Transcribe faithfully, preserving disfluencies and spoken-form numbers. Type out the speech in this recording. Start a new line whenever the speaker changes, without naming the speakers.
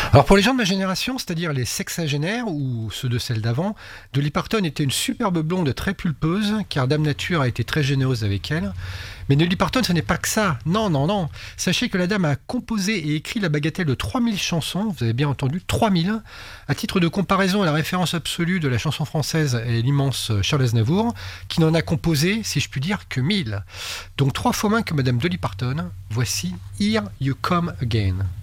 Alors pour les gens de ma génération, c'est-à-dire les sexagénaires ou ceux de celle d'avant, Dolly Parton était une superbe blonde très pulpeuse, car Dame Nature a été très généreuse avec elle. Mais Dolly Parton, ce n'est pas que ça. Non, non, non. Sachez que la dame a composé et écrit la bagatelle de trois mille chansons, vous avez bien entendu, trois mille. À titre de comparaison, la référence absolue de la chanson française est l'immense Charles Aznavour, qui n'en a composé, si je puis dire, que mille. Donc trois fois moins que Madame Dolly Parton. Voici Here You Come Again.